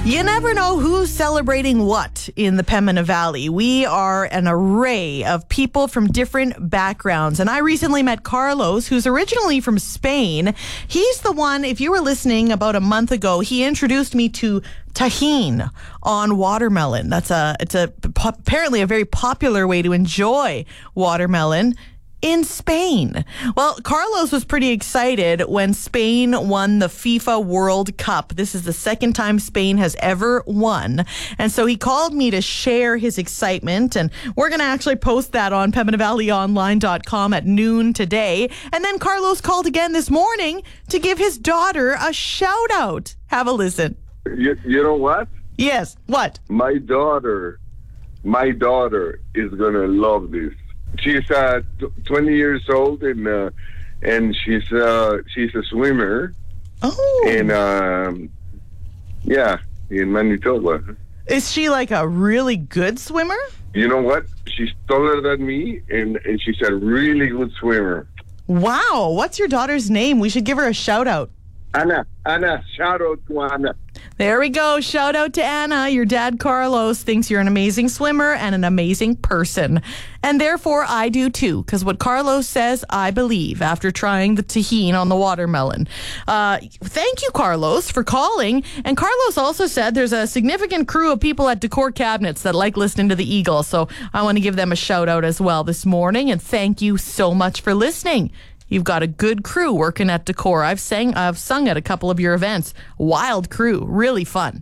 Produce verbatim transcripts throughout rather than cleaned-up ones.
You never know who's celebrating what in the Pembina Valley. We are an array of people from different backgrounds. And I recently met Carlos, who's originally from Spain. He's the one, if you were listening about a month ago, he introduced me to Tajín on watermelon. That's a, it's a, apparently a very popular way to enjoy watermelon in Spain. Well, Carlos was pretty excited when Spain won the FIFA World Cup. This is the second time Spain has ever won. And so he called me to share his excitement. And we're going to actually post that on pembina valley online dot com at noon today. And then Carlos called again this morning to give his daughter a shout out. Have a listen. You, you know what? Yes. What? My daughter, my daughter is going to love this. She's uh, t- twenty years old, and uh, and she's uh, she's a swimmer. Oh. And um, yeah, in Manitoba. Is she like a really good swimmer? You know what? She's taller than me, and, and she's a really good swimmer. Wow. What's your daughter's name? We should give her a shout out. Anna, Anna, shout out to Anna. There we go. Shout out to Anna. Your dad, Carlos, thinks you're an amazing swimmer and an amazing person. And therefore, I do too, because what Carlos says, I believe after trying the Tajín on the watermelon. Uh, thank you, Carlos, for calling. And Carlos also said there's a significant crew of people at Decor Cabinets that like listening to the Eagle. So I want to give them a shout out as well this morning. And thank you so much for listening. You've got a good crew working at Decor. I've sang, I've sung at a couple of your events. Wild crew, really fun.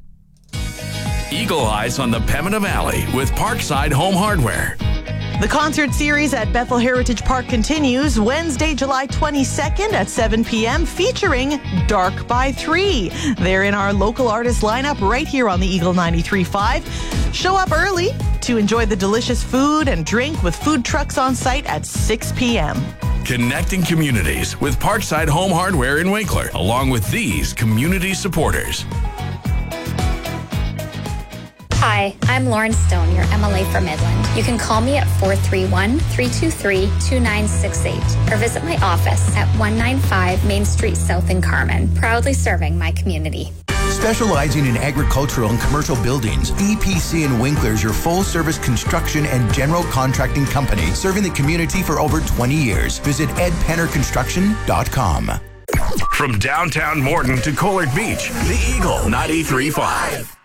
Eagle Eyes on the Pembina Valley with Parkside Home Hardware. The concert series at Bethel Heritage Park continues Wednesday, July twenty-second at seven p.m. featuring Dark by Three. They're in our local artist lineup right here on the Eagle ninety-three point five. Show up early to enjoy the delicious food and drink with food trucks on site at six p.m. Connecting communities with Parkside Home Hardware in Winkler, along with these community supporters. Hi, I'm Lauren Stone, your M L A for Midland. You can call me at four three one, three two three, two nine six eight or visit my office at one ninety-five Main Street South in Carmen, proudly serving my community. Specializing in agricultural and commercial buildings, E P C in Winkler is your full-service construction and general contracting company, serving the community for over twenty years. Visit ed penner construction dot com. From downtown Morton to Collard Beach, the Eagle ninety-three point five.